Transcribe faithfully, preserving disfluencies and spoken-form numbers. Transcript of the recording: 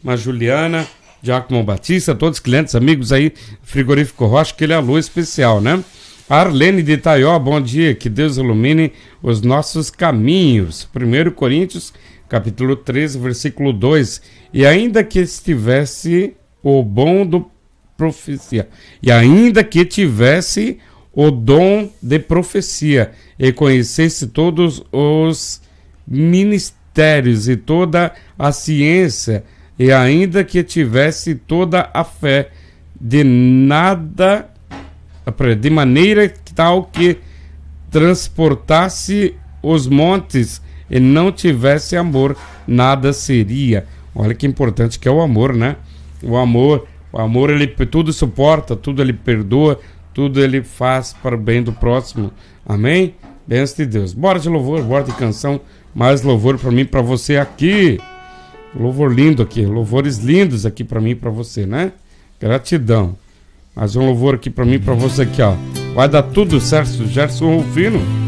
irmã Juliana, Giacomo Batista, todos os clientes, amigos aí, Frigorífico Rocha, aquele alô especial, né? Arlene de Itaió, bom dia, que Deus ilumine os nossos caminhos. primeiro Coríntios, capítulo treze, versículo dois. E ainda que estivesse o bom do profecia, e ainda que tivesse o dom de profecia, e conhecesse todos os ministérios e toda a ciência, e ainda que tivesse toda a fé, de nada, de maneira tal que transportasse os montes e não tivesse amor, nada seria. Olha que importante que é o amor, né? O amor, o amor ele tudo suporta, tudo ele perdoa, tudo ele faz para o bem do próximo. Amém? Bênção de Deus. Bora de louvor, bora de canção, mais louvor para mim, para você aqui. Louvor lindo aqui, louvores lindos aqui para mim e para você, né? Gratidão. Mais um louvor aqui para mim e para você aqui, ó. Vai dar tudo certo, Gerson Rufino.